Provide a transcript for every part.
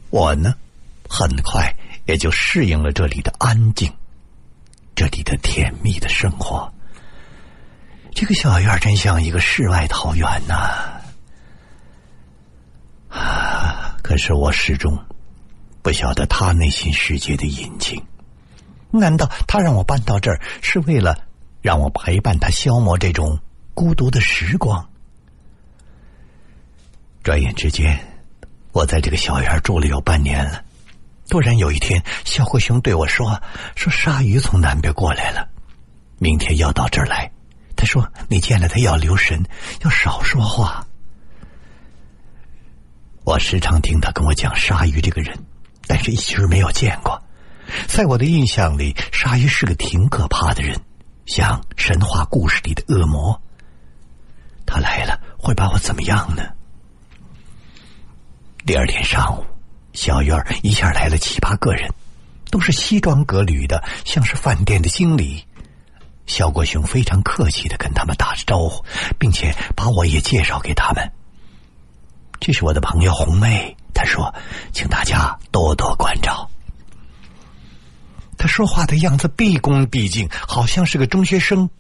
我呢，很快也就适应了这里的安静，这里的甜蜜的生活。这个小院真像一个世外桃源呐！可是我始终不晓得他内心世界的隐情。难道他让我搬到这儿是为了让我陪伴他消磨这种孤独的时光？转眼之间，我在这个小院住了有半年了。突然有一天，小灰熊对我说鲨鱼从南边过来了，明天要到这儿来。他说你见了他要留神，要少说话。我时常听他跟我讲鲨鱼这个人，但是一直没有见过。在我的印象里，鲨鱼是个挺可怕的人，像神话故事里的恶魔。他来了会把我怎么样呢？第二天上午，小院一下来了7、8个人，都是西装革履的，像是饭店的经理。小国熊非常客气地跟他们打着招呼，并且把我也介绍给他们。这是我的朋友红妹，她说请大家多多关照。她说话的样子毕恭毕敬，好像是个中学生。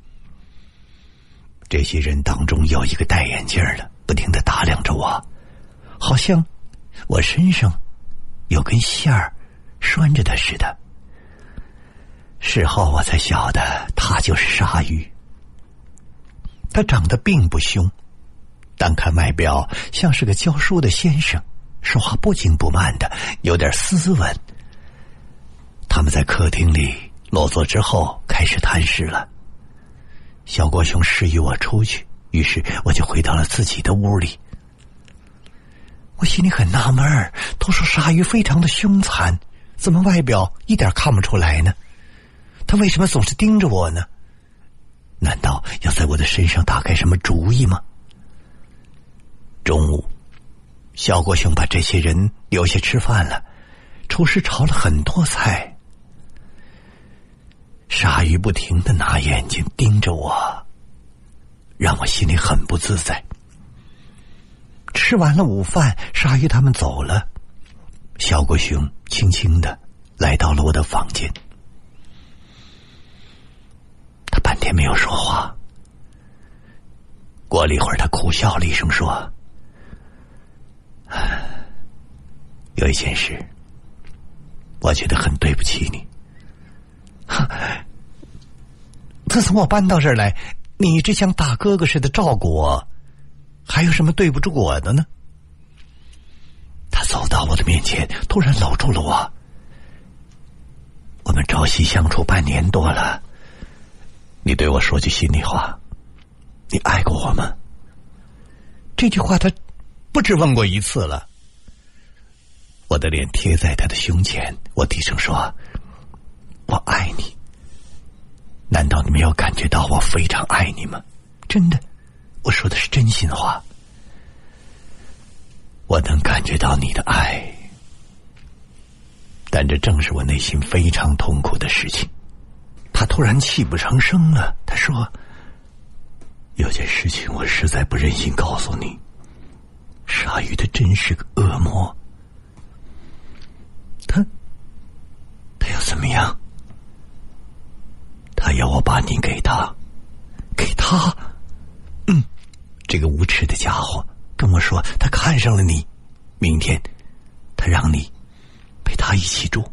这些人当中有一个戴眼镜的，不停地打量着我，好像我身上有根线儿拴着他似的。事后我才晓得他就是鲨鱼。他长得并不凶，单看外表像是个教书的先生，说话不紧不慢的，有点斯文。他们在客厅里落座之后开始谈事了。小国熊示意我出去，于是我就回到了自己的屋里。我心里很纳闷儿，都说鲨鱼非常的凶残，怎么外表一点看不出来呢？他为什么总是盯着我呢？难道要在我的身上打开什么主意吗？中午，小国熊把这些人留下吃饭了，厨师炒了很多菜。鲨鱼不停地拿眼睛盯着我，让我心里很不自在。吃完了午饭，鲨鱼他们走了，小国熊轻轻地来到了我的房间。他半天没有说话，过了一会儿，他苦笑了一声说：有一件事我觉得很对不起你。自从我搬到这儿来，你一直像大哥哥似的照顾我，还有什么对不住我的呢？他走到我的面前，突然搂住了我。我们朝夕相处半年多了，你对我说句心里话，你爱过我吗？这句话他不止问过一次了。我的脸贴在他的胸前，我低声说：我爱你。难道你没有感觉到我非常爱你吗？真的，我说的是真心话。我能感觉到你的爱，但这正是我内心非常痛苦的事情。他突然泣不成声了，他说：有件事情我实在不忍心告诉你，鲨鱼他真是个恶魔。他要怎么样？他要我把你给他。这个无耻的家伙跟我说他看上了你，明天他让你陪他一起住。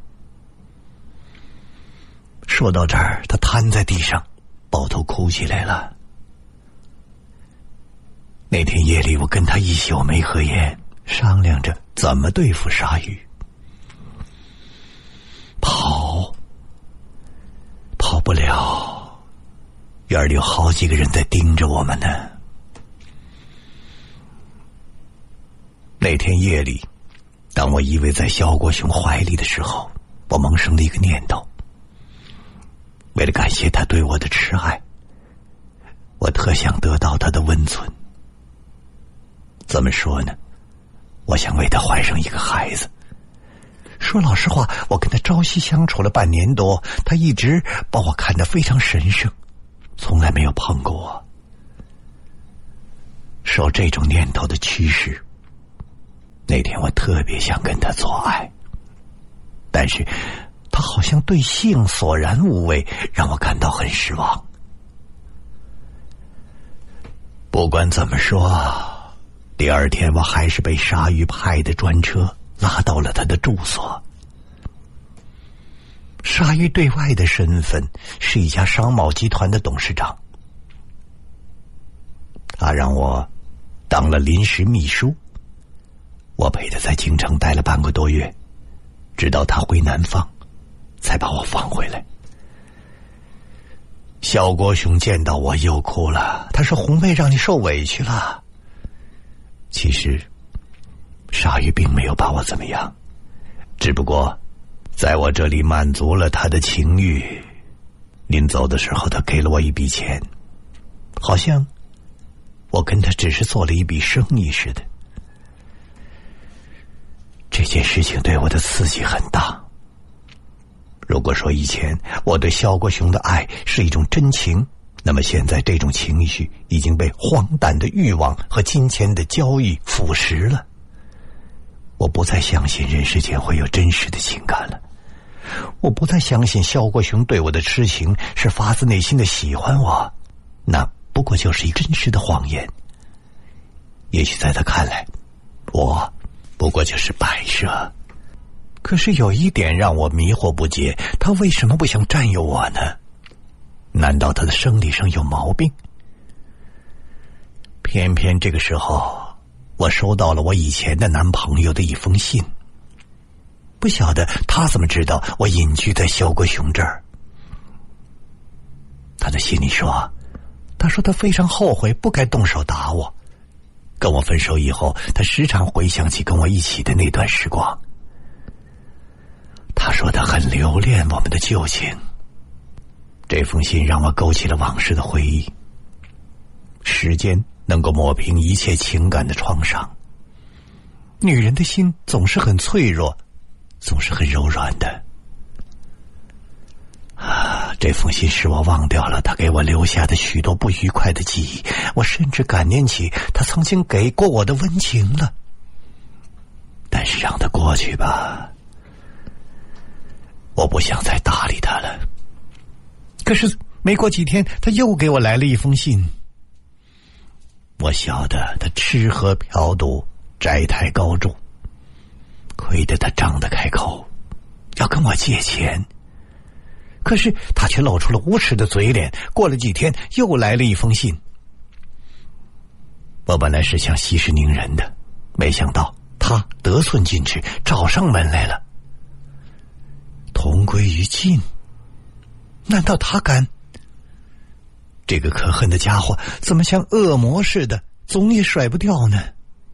说到这儿，他瘫在地上抱头哭起来了。那天夜里，我跟他一宿没合眼，商量着怎么对付鲨鱼。跑不了，院里有好几个人在盯着我们呢。那天夜里，当我依偎在小国熊怀里的时候，我萌生了一个念头。为了感谢他对我的痴爱，我特想得到他的温存。怎么说呢？我想为他怀上一个孩子。说老实话，我跟他朝夕相处了半年多，他一直把我看得非常神圣，从来没有碰过我。受这种念头的驱使， 那天我特别想跟他做爱，但是他好像对性索然无味，让我感到很失望。不管怎么说，第二天我还是被鲨鱼派的专车拉到了他的住所。鲨鱼对外的身份是一家商贸集团的董事长，他让我当了临时秘书，我陪他在京城待了半个多月，直到他回南方才把我放回来。肖国雄见到我又哭了，他说红妹让你受委屈了。其实鲨鱼并没有把我怎么样，只不过在我这里满足了他的情欲。临走的时候他给了我一笔钱，好像我跟他只是做了一笔生意似的。这件事情对我的刺激很大。如果说以前我对肖国雄的爱是一种真情，那么现在这种情绪已经被荒诞的欲望和金钱的交易腐蚀了。我不再相信人世间会有真实的情感了，我不再相信肖国雄对我的痴情是发自内心的喜欢我，那不过就是一真实的谎言。也许在他看来，我不过就是摆设。可是有一点让我迷惑不解，他为什么不想占有我呢？难道他的生理上有毛病？偏偏这个时候，我收到了我以前的男朋友的一封信。不晓得他怎么知道我隐居在肖国雄这儿。他的信里说，他说他非常后悔不该动手打我。跟我分手以后，他时常回想起跟我一起的那段时光。他说他很留恋我们的旧情。这封信让我勾起了往事的回忆。时间能够抹平一切情感的创伤。女人的心总是很脆弱，总是很柔软的。这封信使我忘掉了他给我留下的许多不愉快的记忆，我甚至感念起他曾经给过我的温情了。但是让他过去吧，我不想再搭理他了。可是没过几天，他又给我来了一封信。我晓得他吃喝嫖赌，债台高筑，亏得他张得开口要跟我借钱，可是他却露出了无耻的嘴脸。过了几天又来了一封信。我本来是想息事宁人的，没想到他得寸进尺，找上门来了。同归于尽？难道他敢？这个可恨的家伙怎么像恶魔似的，总也甩不掉呢？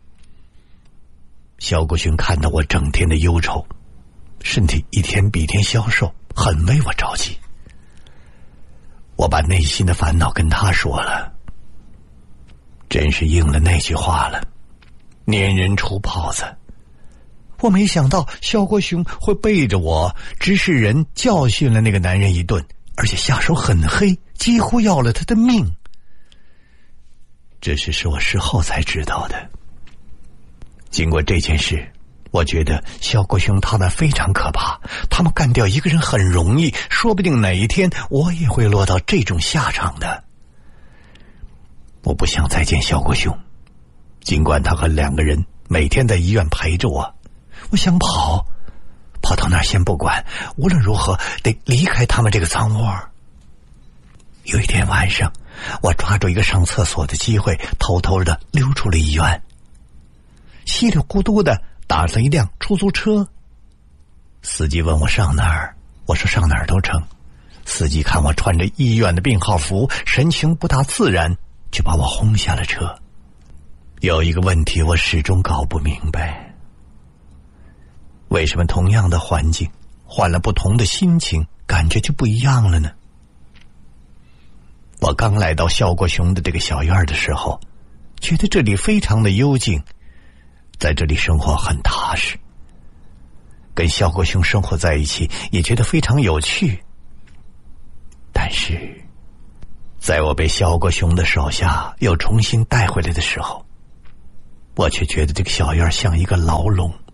肖国雄看到我整天的忧愁，身体一天比一天消瘦，很为我着急。我把内心的烦恼跟他说了，真是应了那句话了，撵人出泡子。我没想到肖国雄会背着我指使人教训了那个男人一顿，而且下手很黑，几乎要了他的命。这是我事后才知道的。经过这件事，我觉得肖国雄他们非常可怕，他们干掉一个人很容易，说不定哪一天我也会落到这种下场的。我不想再见肖国雄，尽管他和两个人每天在医院陪着我，我想跑到那儿先不管，无论如何得离开他们这个脏窝。有一天晚上，我抓住一个上厕所的机会，偷偷的溜出了医院，稀里糊涂的打了一辆出租车。司机问我上哪儿，我说上哪儿都成。司机看我穿着医院的病号服，神情不大自然，就把我轰下了车。有一个问题我始终搞不明白，为什么同样的环境，换了不同的心情，感觉就不一样了呢？我刚来到肖国雄的这个小院的时候，觉得这里非常的幽静，在这里生活很踏实。跟肖国雄生活在一起也觉得非常有趣。但是在我被肖国雄的手下又重新带回来的时候， 我却觉得这个小院像一个牢笼，